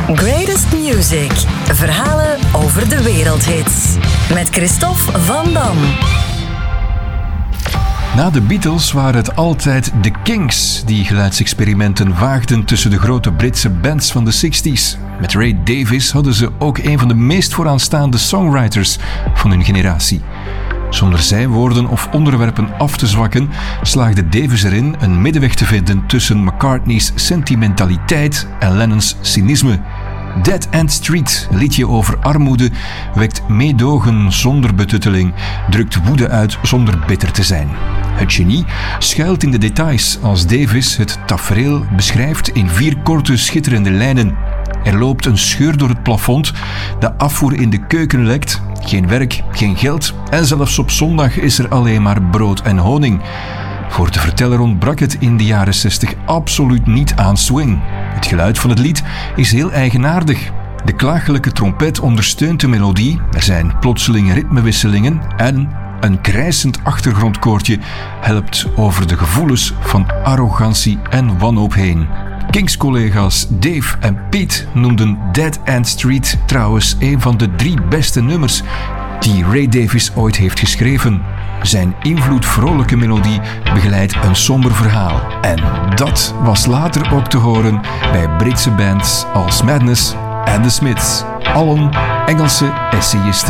Greatest Music. Verhalen over de wereldhits. Met Christophe Van Dam. Na de Beatles waren het altijd de Kinks die geluidsexperimenten waagden tussen de grote Britse bands van de 60s. Met Ray Davies hadden ze ook een van de meest vooraanstaande songwriters van hun generatie. Zonder zijwoorden of onderwerpen af te zwakken, slaagde Davies erin een middenweg te vinden tussen McCartney's sentimentaliteit en Lennon's cynisme. Dead End Street, een liedje over armoede, wekt meedogen zonder betutteling, drukt woede uit zonder bitter te zijn. Het genie schuilt in de details als Davies het tafereel beschrijft in 4 korte schitterende lijnen. Er loopt een scheur door het plafond, de afvoer in de keuken lekt, geen werk, geen geld en zelfs op zondag is er alleen maar brood en honing. Voor de verteller ontbrak het in de jaren 60 absoluut niet aan swing. Het geluid van het lied is heel eigenaardig. De klagelijke trompet ondersteunt de melodie, er zijn plotselinge ritmewisselingen en een krijsend achtergrondkoortje helpt over de gevoelens van arrogantie en wanhoop heen. Kings-collega's Dave en Pete noemden Dead End Street trouwens een van de 3 beste nummers die Ray Davies ooit heeft geschreven. Zijn invloedvrolijke melodie begeleidt een somber verhaal. En dat was later ook te horen bij Britse bands als Madness en The Smiths. Allen Engelse essayisten.